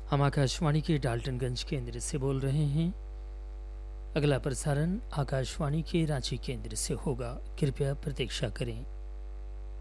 हम आकाशवाणी के डाल्टनगंज केंद्र से बोल रहे हैं। अगला प्रसारण आकाशवाणी के रांची केंद्र से होगा। कृपया प्रतीक्षा करें।